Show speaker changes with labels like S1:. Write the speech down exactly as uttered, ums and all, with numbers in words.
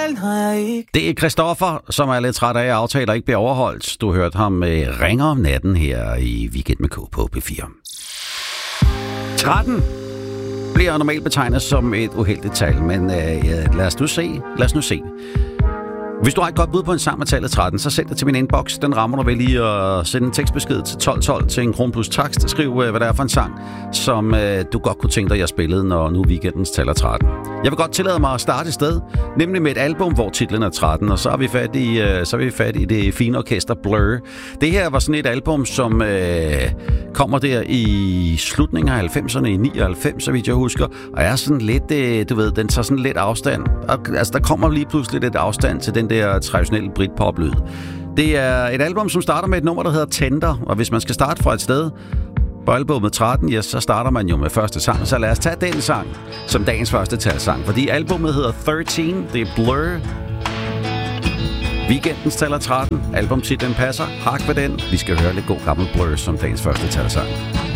S1: selv når jeg ikke.
S2: Det er Christoffer, som er lidt træt af, at aftaler ikke bliver overholdt. Du hørte ham med Ringer om natten her i Weekend med K på P fire. tretten bliver normalt betegnet som et uheldigt tal, men øh, ja, lad os nu se. Lad os nu se. Hvis du har et godt bud på en sang med tallet tretten, så send det til min inbox. Den rammer du vel lige at sende en tekstbesked til tolv tolv til en kron plus takst. Skriv, hvad det er for en sang, som øh, du godt kunne tænke dig, jeg spillede, når nu weekendens tal er tretten. Jeg vil godt tillade mig at starte et sted, nemlig med et album, hvor titlen er tretten, og så er vi fat i, øh, så er vi fat i det fine orkester Blur. Det her var sådan et album, som øh, kommer der i slutningen af halvfemserne, i nioghalvfems, så vidt jeg husker, og er sådan lidt, øh, du ved, den tager sådan lidt afstand. Og, altså, der kommer lige pludselig lidt afstand til den der traditionelle Britpop-lyd. Det er et album, som starter med et nummer, der hedder Tender, og hvis man skal starte fra et sted på albumet tretten, ja, så starter man jo med første sang. Så lad os tage den sang som dagens første talsang, fordi albumet hedder tretten, det er Blur. Weekendens taler tretten, albumtitlen passer, hak ved den. Vi skal høre lidt god gammel Blur som dagens første talsang.